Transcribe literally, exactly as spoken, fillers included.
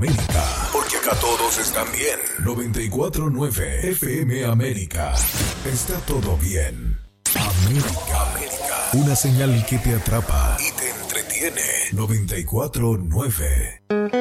América, porque acá todos están bien. noventa y cuatro punto nueve F M América. Está todo bien. América, América. Una señal que te atrapa y te entretiene. noventa y cuatro punto nueve